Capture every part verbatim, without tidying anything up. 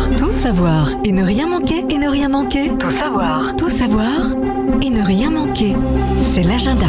Tout savoir et ne rien manquer, et ne rien manquer. Tout savoir. Tout savoir et ne rien manquer. C'est l'agenda.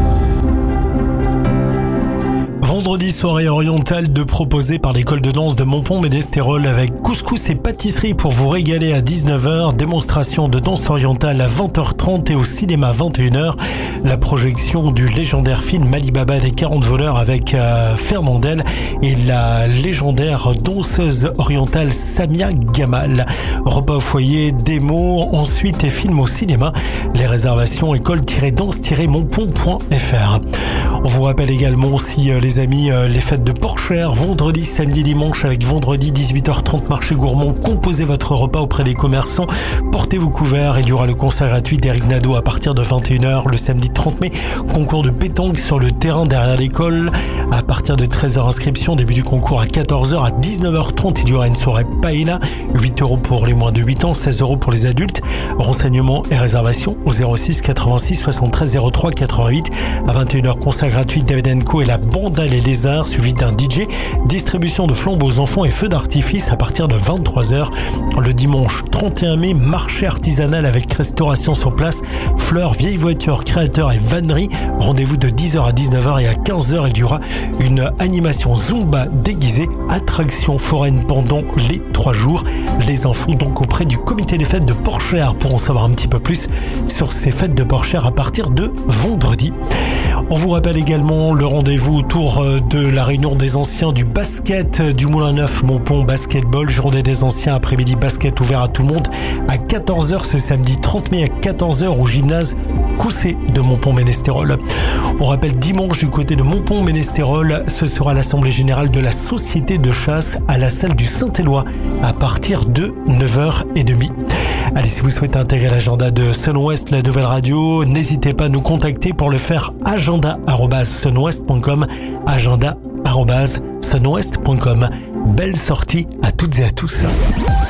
Vendredi, soirée orientale de proposée par l'école de danse de Montpont-Ménestérol avec couscous et pâtisserie pour vous régaler à dix-neuf heures. Démonstration de danse orientale à vingt heures trente et au cinéma à vingt et une heures. La projection du légendaire film Ali Baba et les quarante voleurs avec euh, Fernandel et la légendaire danseuse orientale Samia Gamal. Repas au foyer, démo, ensuite et film au cinéma. Les réservations école-danse-montpont point f r. On vous rappelle également aussi euh, les amis, euh, les fêtes de Porchère, vendredi, samedi, dimanche avec vendredi dix-huit heures trente marché gourmand. Composez votre repas auprès des commerçants, portez vos couverts. Il y aura le concert gratuit d'Eric Nadeau à partir de vingt et une heures le samedi trente mai. Concours de pétanque sur le terrain derrière l'école à partir de treize heures. Inscription, début du concours à quatorze heures. À dix-neuf heures trente, il y aura une soirée paella, huit euros pour les moins de huit ans, seize euros pour les adultes. Renseignements et réservations au zéro six quatre-vingt-six soixante-treize zéro trois quatre-vingt-huit. À vingt et une heures, concert gratuit David and Co et la bande à les lézards, suivi d'un D J, distribution de flambeaux aux enfants et feux d'artifice à partir de vingt-trois heures. Le dimanche trente et un mai, marché artisanal avec restauration sur place, fleurs, vieilles voitures, créateurs et vanneries. Rendez-vous de dix heures à dix-neuf heures et à quinze heures, il y aura une animation Zumba déguisée, attraction foraine pendant les trois jours. Les infos donc auprès du comité des fêtes de Porchère pour en savoir un petit peu plus sur ces fêtes de Porchère à partir de vendredi. On vous rappelle également le rendez-vous autour de la réunion des anciens du basket du Moulin Neuf Montpont Basketball, journée des anciens, après-midi basket ouvert à tout le monde à quatorze heures ce samedi trente mai à quatorze heures au gymnase Coussé de Montpont-Ménestérol. On rappelle dimanche du côté de Montpont-Ménestérol, ce sera l'assemblée générale de la société de chasse à la salle du Saint-Éloi à partir de neuf heures trente. Allez, si vous souhaitez intégrer l'agenda de Sunwest, la nouvelle radio, n'hésitez pas à nous contacter pour le faire. Agenda arobase sunwest point com, agenda arobase sunwest point com. Belle sortie à toutes et à tous.